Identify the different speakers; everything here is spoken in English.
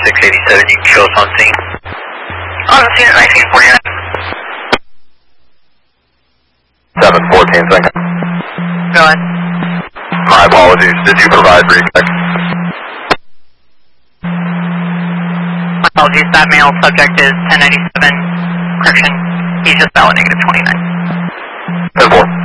Speaker 1: 687, you can show us on scene. On scene at 1949.
Speaker 2: 714 seconds.
Speaker 1: Go ahead.
Speaker 2: My apologies. Did you provide reflex?
Speaker 1: My apologies. That male subject is 1097. Correction. He's just valid negative 29.
Speaker 2: 10-4.